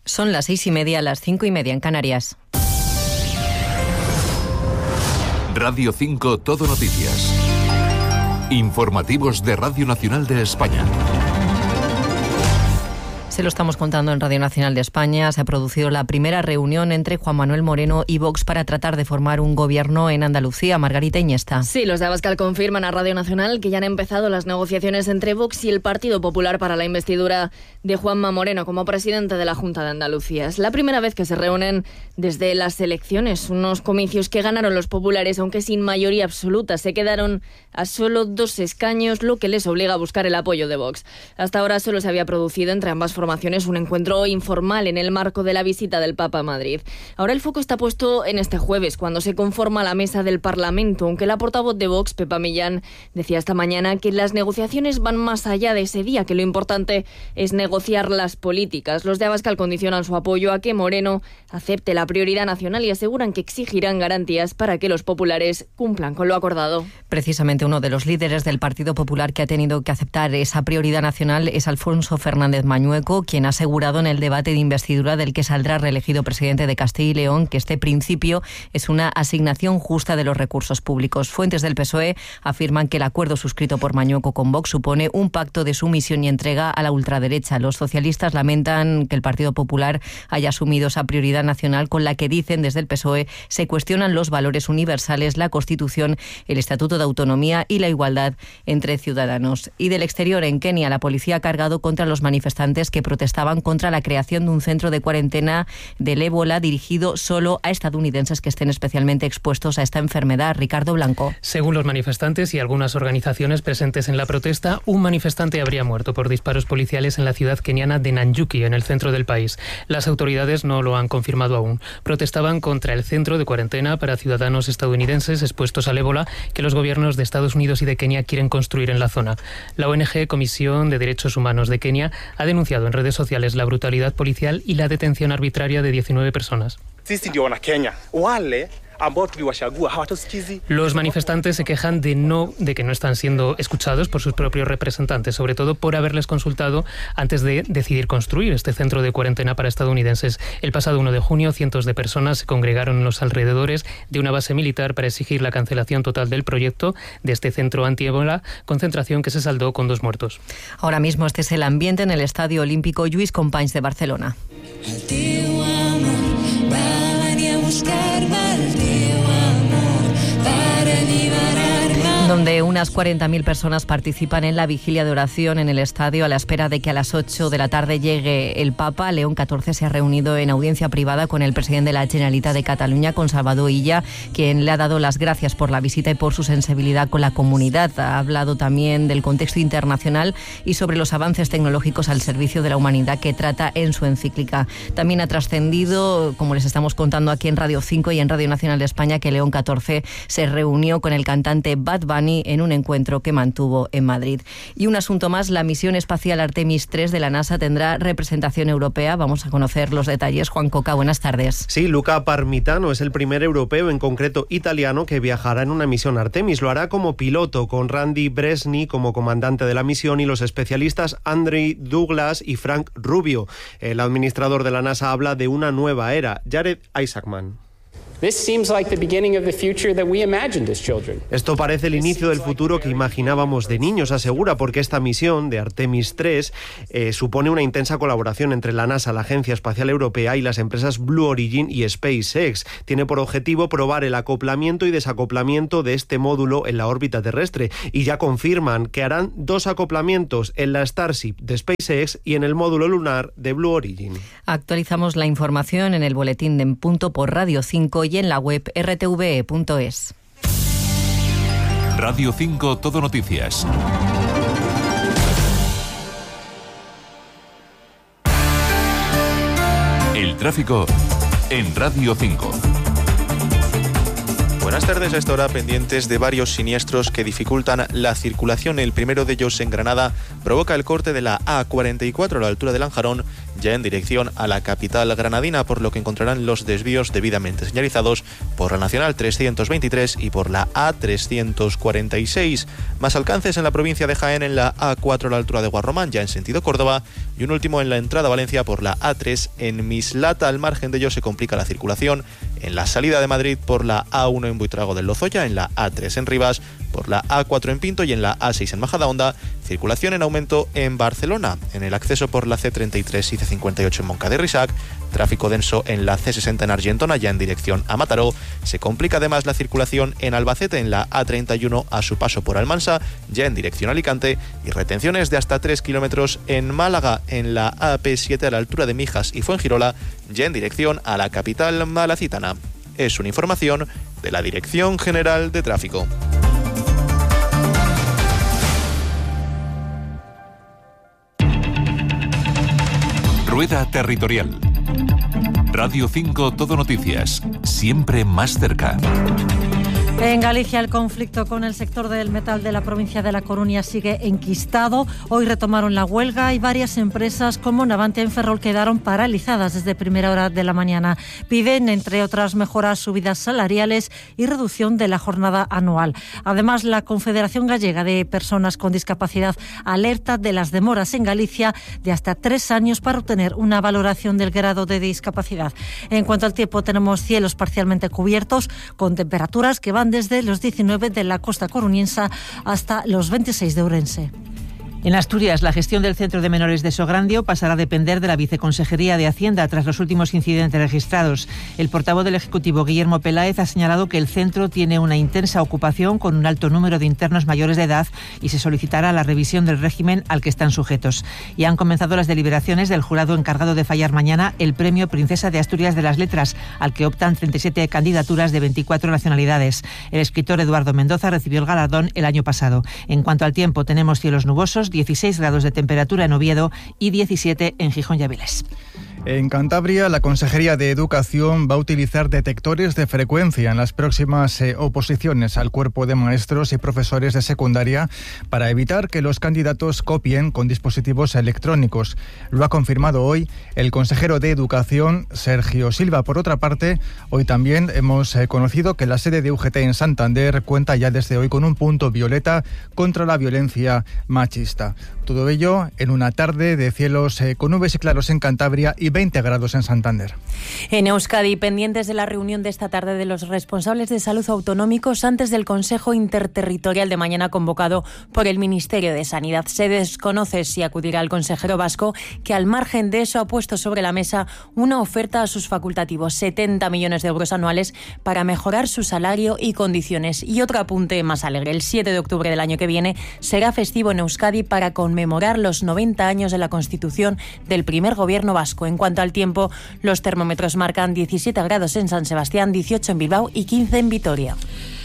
Son las 6:30, las 5:30 en Canarias. Radio 5 Todo Noticias. Informativos de Radio Nacional de España. Se lo estamos contando en Radio Nacional de España. Se ha producido la primera reunión entre Juan Manuel Moreno y Vox para tratar de formar un gobierno en Andalucía. Margarita Iniesta. Sí, los de Abascal confirman a Radio Nacional que ya han empezado las negociaciones entre Vox y el Partido Popular para la investidura de Juanma Moreno como presidente de la Junta de Andalucía. Es la primera vez que se reúnen desde las elecciones, unos comicios que ganaron los populares, aunque sin mayoría absoluta. Se quedaron a solo 2 escaños, lo que les obliga a buscar el apoyo de Vox. Hasta ahora solo se había producido entre ambas formaciones un encuentro informal en el marco de la visita del Papa a Madrid. Ahora el foco está puesto en este jueves, cuando se conforma la mesa del Parlamento, aunque la portavoz de Vox, Pepa Millán, decía esta mañana que las negociaciones van más allá de ese día, que lo importante es negociar las políticas. Los de Abascal condicionan su apoyo a que Moreno acepte la prioridad nacional y aseguran que exigirán garantías para que los populares cumplan con lo acordado. Precisamente uno de los líderes del Partido Popular que ha tenido que aceptar esa prioridad nacional es Alfonso Fernández Mañueco, quien ha asegurado en el debate de investidura del que saldrá reelegido presidente de Castilla y León que este principio es una asignación justa de los recursos públicos. Fuentes del PSOE afirman que el acuerdo suscrito por Mañueco con Vox supone un pacto de sumisión y entrega a la ultraderecha. Los socialistas lamentan que el Partido Popular haya asumido esa prioridad nacional con la que, dicen desde el PSOE, se cuestionan los valores universales, la Constitución, el Estatuto de Autonomía y la igualdad entre ciudadanos. Y del exterior, en Kenia, la policía ha cargado contra los manifestantes que protestaban contra la creación de un centro de cuarentena del ébola dirigido solo a estadounidenses que estén especialmente expuestos a esta enfermedad. Ricardo Blanco. Según los manifestantes y algunas organizaciones presentes en la protesta, un manifestante habría muerto por disparos policiales en la ciudad keniana de Nanyuki, en el centro del país. Las autoridades no lo han confirmado aún. Protestaban contra el centro de cuarentena para ciudadanos estadounidenses expuestos al ébola que los gobiernos de Estados Unidos y de Kenia quieren construir en la zona. La ONG Comisión de Derechos Humanos de Kenia ha denunciado en redes sociales la brutalidad policial y la detención arbitraria de 19 personas. Los manifestantes se quejan de que no están siendo escuchados por sus propios representantes, sobre todo por haberles consultado antes de decidir construir este centro de cuarentena para estadounidenses. El pasado 1 de junio, cientos de personas se congregaron en los alrededores de una base militar para exigir la cancelación total del proyecto de este centro anti-ébola, concentración que se saldó con 2 muertos. Ahora mismo este es el ambiente en el Estadio Olímpico Lluís Companys de Barcelona. Donde unas 40.000 personas participan en la vigilia de oración en el estadio a la espera de que a las 8 de la tarde llegue el Papa. León XIV se ha reunido en audiencia privada con el presidente de la Generalitat de Cataluña, con Salvador Illa, quien le ha dado las gracias por la visita y por su sensibilidad con la comunidad. Ha hablado también del contexto internacional y sobre los avances tecnológicos al servicio de la humanidad que trata en su encíclica. También ha trascendido, como les estamos contando aquí en Radio 5 y en Radio Nacional de España, que León XIV se reunió con el cantante Bad Bunny en un encuentro que mantuvo en Madrid. Y un asunto más, la misión espacial Artemis 3 de la NASA tendrá representación europea. Vamos a conocer los detalles. Juan Coca, buenas tardes. Sí, Luca Parmitano es el primer europeo, en concreto italiano, que viajará en una misión Artemis. Lo hará como piloto, con Randy Bresni como comandante de la misión y los especialistas Andrei Douglas y Frank Rubio. El administrador de la NASA habla de una nueva era. Jared Isaacman. Esto parece el inicio del futuro que imaginábamos de niños, asegura, porque esta misión de Artemis 3 supone una intensa colaboración entre la NASA, la Agencia Espacial Europea, y las empresas Blue Origin y SpaceX. Tiene por objetivo probar el acoplamiento y desacoplamiento de este módulo en la órbita terrestre, y ya confirman que harán 2 acoplamientos, en la Starship de SpaceX y en el módulo lunar de Blue Origin. Actualizamos la información en el boletín de En Punto por Radio 5 y en la web rtve.es. Radio 5 Todo Noticias. El tráfico en Radio 5. Buenas tardes. A esta hora pendientes de varios siniestros que dificultan la circulación. El primero de ellos en Granada provoca el corte de la A44 a la altura de Lanjarón, ya en dirección a la capital granadina, por lo que encontrarán los desvíos debidamente señalizados por la Nacional 323 y por la A346. Más alcances en la provincia de Jaén en la A4 a la altura de Guarromán, ya en sentido Córdoba, y un último en la entrada a Valencia por la A3 en Mislata. Al margen de ello se complica la circulación en la salida de Madrid por la A1 en Buitrago del Lozoya, en la A3 en Rivas, por la A4 en Pinto y en la A6 en Majadahonda. Circulación en aumento en Barcelona, en el acceso por la C33 y C58 en Moncada y Risac. Tráfico denso en la C60 en Argentona, ya en dirección a Mataró. Se complica además la circulación en Albacete, en la A31 a su paso por Almansa, ya en dirección a Alicante. Y retenciones de hasta 3 kilómetros en Málaga, en la AP7 a la altura de Mijas y Fuengirola, ya en dirección a la capital malacitana. Es una información de la Dirección General de Tráfico. Rueda Territorial. Radio 5 Todo Noticias. Siempre más cerca. En Galicia el conflicto con el sector del metal de la provincia de La Coruña sigue enquistado. Hoy retomaron la huelga y varias empresas como Navantia en Ferrol quedaron paralizadas desde primera hora de la mañana. Piden, entre otras mejoras, subidas salariales y reducción de la jornada anual. Además, la Confederación Gallega de Personas con Discapacidad alerta de las demoras en Galicia de hasta 3 años para obtener una valoración del grado de discapacidad. En cuanto al tiempo, tenemos cielos parcialmente cubiertos con temperaturas que van desde los 19 de la costa coruñense hasta los 26 de Ourense. En Asturias, la gestión del Centro de Menores de Sograndio pasará a depender de la Viceconsejería de Hacienda tras los últimos incidentes registrados. El portavoz del Ejecutivo, Guillermo Peláez, ha señalado que el centro tiene una intensa ocupación con un alto número de internos mayores de edad y se solicitará la revisión del régimen al que están sujetos. Y han comenzado las deliberaciones del jurado encargado de fallar mañana el Premio Princesa de Asturias de las Letras, al que optan 37 candidaturas de 24 nacionalidades. El escritor Eduardo Mendoza recibió el galardón el año pasado. En cuanto al tiempo, tenemos cielos nubosos, 16 grados de temperatura en Oviedo y 17 en Gijón y Avilés. En Cantabria, la Consejería de Educación va a utilizar detectores de frecuencia en las próximas oposiciones al cuerpo de maestros y profesores de secundaria para evitar que los candidatos copien con dispositivos electrónicos. Lo ha confirmado hoy el consejero de Educación, Sergio Silva. Por otra parte, hoy también hemos conocido que la sede de UGT en Santander cuenta ya desde hoy con un punto violeta contra la violencia machista. Todo ello en una tarde de cielos con nubes y claros en Cantabria y 20 grados en Santander. En Euskadi, pendientes de la reunión de esta tarde de los responsables de salud autonómicos antes del Consejo Interterritorial de mañana convocado por el Ministerio de Sanidad. Se desconoce si acudirá el consejero vasco, que al margen de eso ha puesto sobre la mesa una oferta a sus facultativos, 70 millones de euros anuales para mejorar su salario y condiciones. Y otro apunte más alegre, el 7 de octubre del año que viene será festivo en Euskadi para conmemorar los 90 años de la Constitución del primer gobierno vasco. En cuanto al tiempo, los termómetros marcan 17 grados en San Sebastián, 18 en Bilbao y 15 en Vitoria.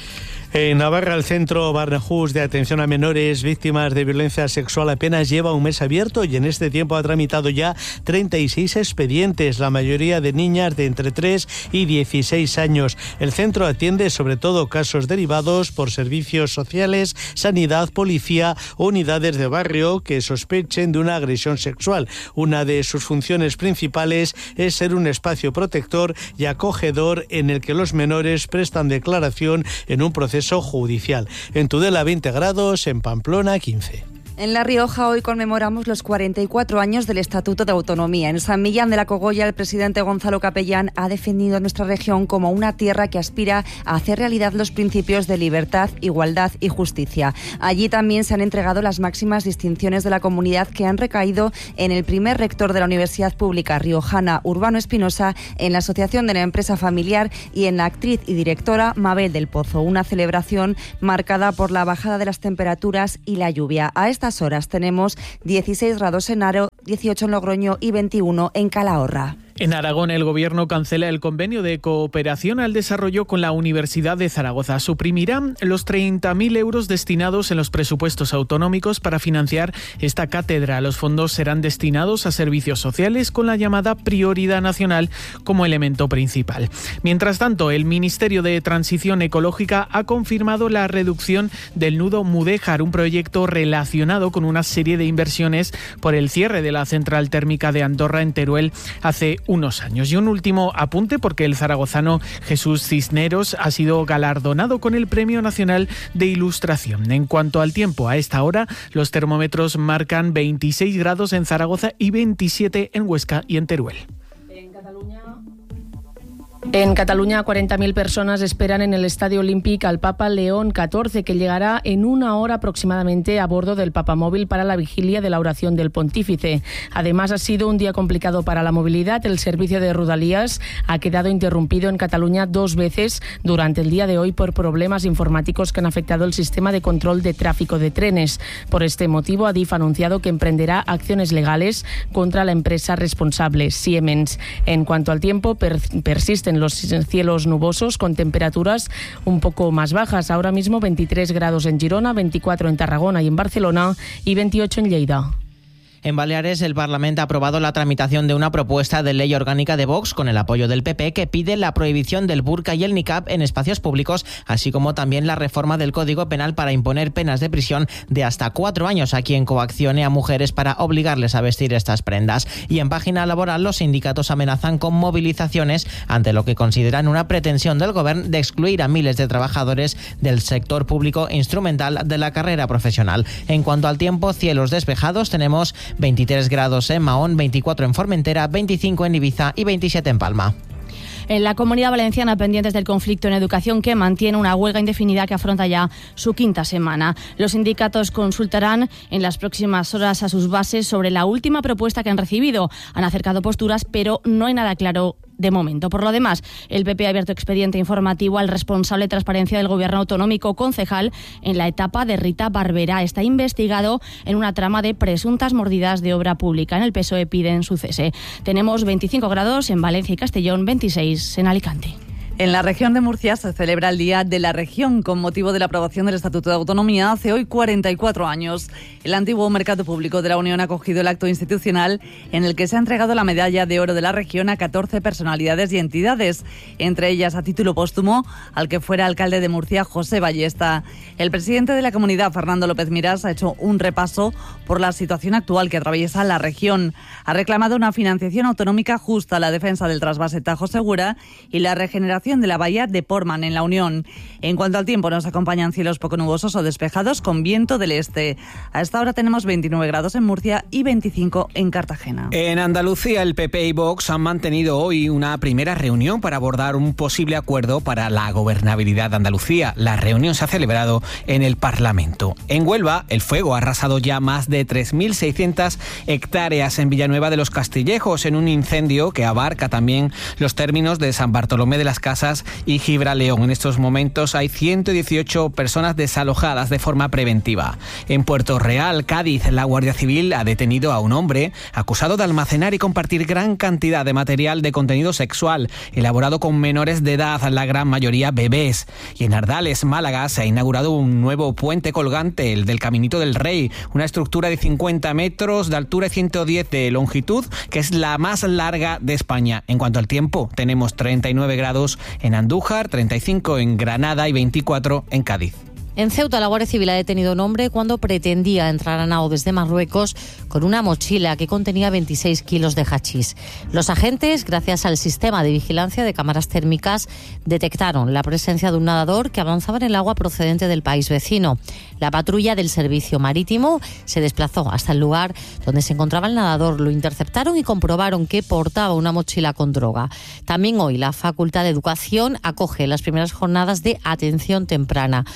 En Navarra, el Centro Barnahus de Atención a Menores Víctimas de Violencia Sexual apenas lleva un mes abierto y en este tiempo ha tramitado ya 36 expedientes, la mayoría de niñas de entre 3 y 16 años. El centro atiende sobre todo casos derivados por servicios sociales, sanidad, policía o unidades de barrio que sospechen de una agresión sexual. Una de sus funciones principales es ser un espacio protector y acogedor en el que los menores prestan declaración en un proceso judicial. En Tudela 20 grados, en Pamplona 15. En La Rioja hoy conmemoramos los 44 años del Estatuto de Autonomía. En San Millán de la Cogolla, el presidente Gonzalo Capellán ha defendido a nuestra región como una tierra que aspira a hacer realidad los principios de libertad, igualdad y justicia. Allí también se han entregado las máximas distinciones de la comunidad que han recaído en el primer rector de la Universidad Pública Riojana, Urbano Espinosa, en la Asociación de la Empresa Familiar y en la actriz y directora Mabel del Pozo. Una celebración marcada por la bajada de las temperaturas y la lluvia. A estas horas tenemos 16 grados en Haro, 18 en Logroño y 21 en Calahorra. En Aragón, el Gobierno cancela el convenio de cooperación al desarrollo con la Universidad de Zaragoza. Suprimirán los 30.000 euros destinados en los presupuestos autonómicos para financiar esta cátedra. Los fondos serán destinados a servicios sociales con la llamada prioridad nacional como elemento principal. Mientras tanto, el Ministerio de Transición Ecológica ha confirmado la reducción del nudo Mudéjar, un proyecto relacionado con una serie de inversiones por el cierre de la central térmica de Andorra en Teruel hace unos años. Y un último apunte, porque el zaragozano Jesús Cisneros ha sido galardonado con el Premio Nacional de Ilustración. En cuanto al tiempo, a esta hora los termómetros marcan 26 grados en Zaragoza y 27 en Huesca y en Teruel. En Cataluña, 40.000 personas esperan en el Estadio Olímpic al Papa León XIV, que llegará en una hora aproximadamente a bordo del papamóvil para la vigilia de la oración del pontífice. Además, ha sido un día complicado para la movilidad. El servicio de Rodalías ha quedado interrumpido en Cataluña 2 veces durante el día de hoy por problemas informáticos que han afectado el sistema de control de tráfico de trenes. Por este motivo, Adif ha anunciado que emprenderá acciones legales contra la empresa responsable, Siemens. En cuanto al tiempo, persisten los cielos nubosos con temperaturas un poco más bajas. Ahora mismo 23 grados en Girona, 24 en Tarragona y en Barcelona y 28 en Lleida. En Baleares, el Parlamento ha aprobado la tramitación de una propuesta de ley orgánica de Vox con el apoyo del PP que pide la prohibición del burka y el niqab en espacios públicos, así como también la reforma del Código Penal para imponer penas de prisión de hasta 4 años a quien coaccione a mujeres para obligarles a vestir estas prendas. Y en página laboral, los sindicatos amenazan con movilizaciones ante lo que consideran una pretensión del Gobierno de excluir a miles de trabajadores del sector público instrumental de la carrera profesional. En cuanto al tiempo, cielos despejados, tenemos 23 grados en Mahón, 24 en Formentera, 25 en Ibiza y 27 en Palma. En la Comunidad Valenciana, pendientes del conflicto en educación que mantiene una huelga indefinida que afronta ya su 5ª semana. Los sindicatos consultarán en las próximas horas a sus bases sobre la última propuesta que han recibido. Han acercado posturas, pero no hay nada claro de momento. Por lo demás, el PP ha abierto expediente informativo al responsable de transparencia del Gobierno autonómico, concejal en la etapa de Rita Barberá. Está investigado en una trama de presuntas mordidas de obra pública. En el PSOE piden su cese. Tenemos 25 grados en Valencia y Castellón, 26 en Alicante. En la región de Murcia se celebra el Día de la Región con motivo de la aprobación del Estatuto de Autonomía hace hoy 44 años. El antiguo Mercado Público de la Unión ha acogido el acto institucional en el que se ha entregado la medalla de oro de la región a 14 personalidades y entidades, entre ellas a título póstumo al que fuera alcalde de Murcia, José Ballesta. El presidente de la comunidad, Fernando López Miras, ha hecho un repaso por la situación actual que atraviesa la región. Ha reclamado una financiación autonómica justa, la defensa del trasvase Tajo Segura y la regeneración de la bahía de Portman en la Unión. En cuanto al tiempo, nos acompañan cielos poco nubosos o despejados con viento del este. A esta hora tenemos 29 grados en Murcia y 25 en Cartagena. En Andalucía, el PP y Vox han mantenido hoy una primera reunión para abordar un posible acuerdo para la gobernabilidad de Andalucía. La reunión se ha celebrado en el Parlamento. En Huelva, el fuego ha arrasado ya más de 3.600 hectáreas en Villanueva de los Castillejos en un incendio que abarca también los términos de San Bartolomé de las Casas y Gibraleón. En estos momentos hay 118 personas desalojadas de forma preventiva. En Puerto Real, Cádiz, la Guardia Civil ha detenido a un hombre acusado de almacenar y compartir gran cantidad de material de contenido sexual elaborado con menores de edad, la gran mayoría bebés. Y en Ardales, Málaga, se ha inaugurado un nuevo puente colgante, el del Caminito del Rey, una estructura de 50 metros de altura y 110 de longitud, que es la más larga de España. En cuanto al tiempo, tenemos 39 grados en Andújar, 35 en Granada y 24 en Cádiz. En Ceuta, la Guardia Civil ha detenido a un hombre cuando pretendía entrar a Nao desde Marruecos con una mochila que contenía 26 kilos de hachís. Los agentes, gracias al sistema de vigilancia de cámaras térmicas, detectaron la presencia de un nadador que avanzaba en el agua procedente del país vecino. La patrulla del Servicio Marítimo se desplazó hasta el lugar donde se encontraba el nadador. Lo interceptaron y comprobaron que portaba una mochila con droga. También hoy la Facultad de Educación acoge las primeras jornadas de atención temprana, una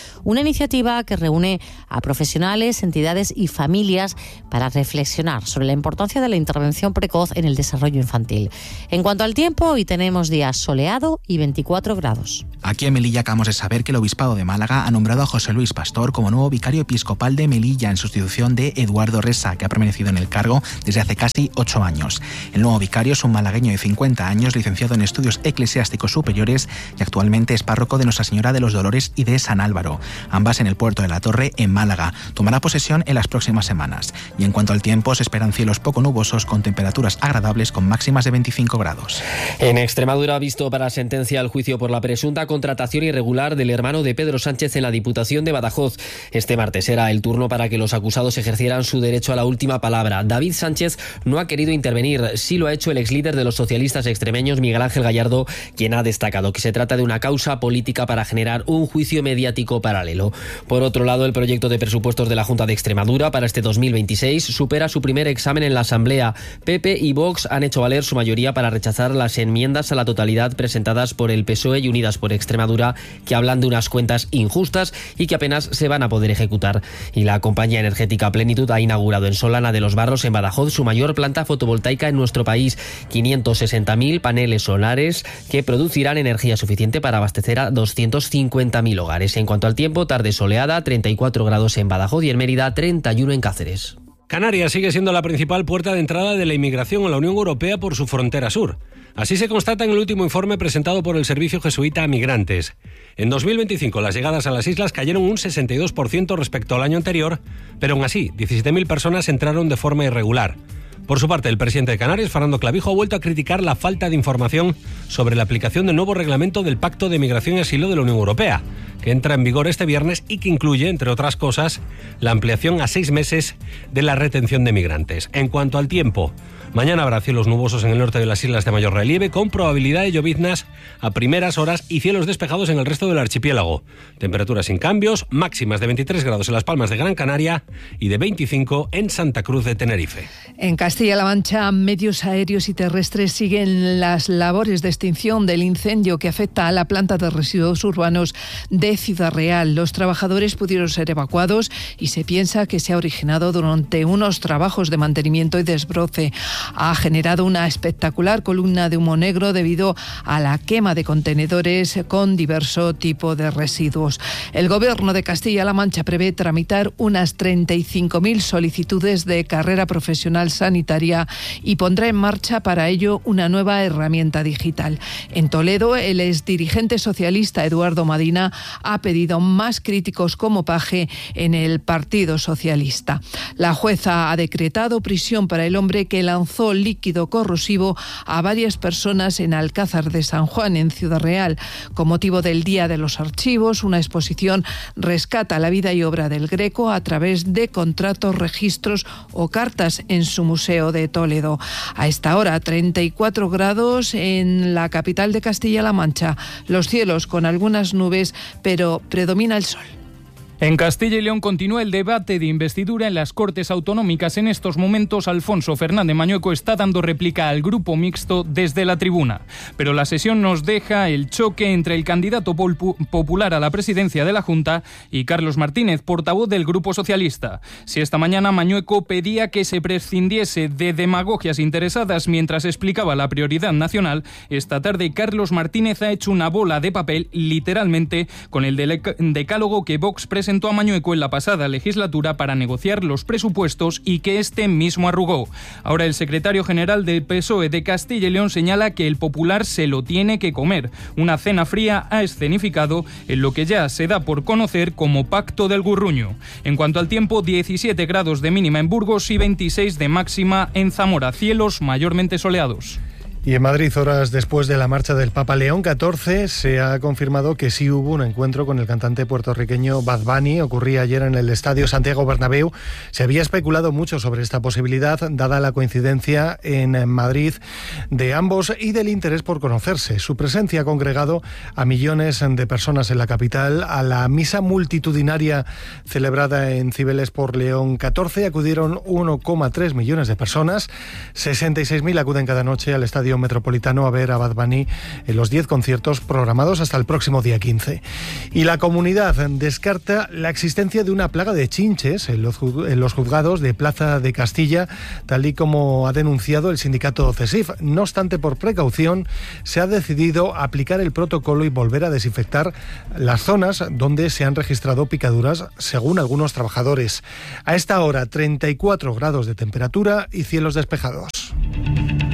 iniciativa que reúne a profesionales, entidades y familias para reflexionar sobre la importancia de la intervención precoz en el desarrollo infantil. En cuanto al tiempo, hoy tenemos día soleado y 24 grados. Aquí en Melilla acabamos de saber que el Obispado de Málaga ha nombrado a José Luis Pastor como nuevo vicario episcopal de Melilla en sustitución de Eduardo Resa, que ha permanecido en el cargo desde hace casi 8 años. El nuevo vicario es un malagueño de 50 años, licenciado en estudios eclesiásticos superiores y actualmente es párroco de Nuestra Señora de los Dolores y de San Álvaro, ambas en el puerto de la Torre, en Málaga. Tomará posesión en las próximas semanas. Y en cuanto al tiempo, se esperan cielos poco nubosos con temperaturas agradables con máximas de 25 grados. En Extremadura ha visto para sentencia el juicio por la presunta contratación irregular del hermano de Pedro Sánchez en la Diputación de Badajoz. Este martes era el turno para que los acusados ejercieran su derecho a la última palabra. David Sánchez no ha querido intervenir. Sí lo ha hecho el exlíder de los socialistas extremeños, Miguel Ángel Gallardo, quien ha destacado que se trata de una causa política para generar un juicio mediático paralelo. Por otro lado, el proyecto de presupuestos de la Junta de Extremadura para este 2026 supera su primer examen en la Asamblea. PP y Vox han hecho valer su mayoría para rechazar las enmiendas a la totalidad presentadas por el PSOE y Unidas por Extremadura, que hablan de unas cuentas injustas y que apenas se van a poder ejecutar. Y la compañía energética Plenitud ha inaugurado en Solana de los Barros, en Badajoz, su mayor planta fotovoltaica en nuestro país. 560.000 paneles solares que producirán energía suficiente para abastecer a 250.000 hogares. En cuanto al tiempo, tarde soleada, 34 grados en Badajoz y en Mérida, 31 en Cáceres. Canarias sigue siendo la principal puerta de entrada de la inmigración en la Unión Europea por su frontera sur. Así se constata en el último informe presentado por el Servicio Jesuita a Migrantes. En 2025 las llegadas a las islas cayeron un 62% respecto al año anterior, pero aún así 17.000 personas entraron de forma irregular. Por su parte, el presidente de Canarias, Fernando Clavijo, ha vuelto a criticar la falta de información sobre la aplicación del nuevo reglamento del Pacto de Migración y Asilo de la Unión Europea, que entra en vigor este viernes y que incluye, entre otras cosas, la ampliación a 6 meses de la retención de migrantes. En cuanto al tiempo, mañana habrá cielos nubosos en el norte de las islas de mayor relieve, con probabilidad de lloviznas a primeras horas y cielos despejados en el resto del archipiélago. Temperaturas sin cambios, máximas de 23 grados en Las Palmas de Gran Canaria y de 25 en Santa Cruz de Tenerife. En Castilla-La Mancha, medios aéreos y terrestres siguen las labores de extinción del incendio que afecta a la planta de residuos urbanos de Ciudad Real. Los trabajadores pudieron ser evacuados y se piensa que se ha originado durante unos trabajos de mantenimiento y desbroce. Ha generado una espectacular columna de humo negro debido a la quema de contenedores con diverso tipo de residuos. El Gobierno de Castilla-La Mancha prevé tramitar unas 35.000 solicitudes de carrera profesional sanitaria y pondrá en marcha para ello una nueva herramienta digital. En Toledo, el exdirigente socialista Eduardo Madina ha pedido más críticos como Paje en el Partido Socialista. La jueza ha decretado prisión para el hombre que lanzó líquido corrosivo a varias personas en Alcázar de San Juan, en Ciudad Real. Con motivo del Día de los Archivos, una exposición rescata la vida y obra del Greco a través de contratos, registros o cartas en su museo de Toledo. A esta hora, 34 grados en la capital de Castilla-La Mancha. Los cielos con algunas nubes, pero predomina el sol. En Castilla y León continúa el debate de investidura en las Cortes Autonómicas. En estos momentos, Alfonso Fernández Mañueco está dando réplica al grupo mixto desde la tribuna. Pero la sesión nos deja el choque entre el candidato popular a la presidencia de la Junta y Carlos Martínez, portavoz del Grupo Socialista. Si esta mañana Mañueco pedía que se prescindiese de demagogias interesadas mientras explicaba la prioridad nacional, esta tarde Carlos Martínez ha hecho una bola de papel, literalmente, con el decálogo que Vox presentó a Mañueco en la pasada legislatura para negociar los presupuestos y que este mismo arrugó. Ahora el secretario general del PSOE de Castilla y León señala que el popular se lo tiene que comer. Una cena fría ha escenificado en lo que ya se da por conocer como Pacto del Gurruño. En cuanto al tiempo, 17 grados de mínima en Burgos y 26 de máxima en Zamora. Cielos mayormente soleados. Y en Madrid, horas después de la marcha del Papa León XIV, se ha confirmado que sí hubo un encuentro con el cantante puertorriqueño Bad Bunny. Ocurría ayer en el Estadio Santiago Bernabéu. Se había especulado mucho sobre esta posibilidad, dada la coincidencia en Madrid de ambos y del interés por conocerse. Su presencia ha congregado a millones de personas en la capital. A la misa multitudinaria celebrada en Cibeles por León XIV acudieron 1,3 millones de personas. 66.000 acuden cada noche al Estadio Estadio Metropolitano a ver a Bad Bunny en los 10 conciertos programados hasta el próximo día 15. Y la comunidad descarta la existencia de una plaga de chinches en los juzgados de Plaza de Castilla, tal y como ha denunciado el sindicato CESIF. No obstante, por precaución, se ha decidido aplicar el protocolo y volver a desinfectar las zonas donde se han registrado picaduras, según algunos trabajadores. A esta hora, 34 grados de temperatura y cielos despejados.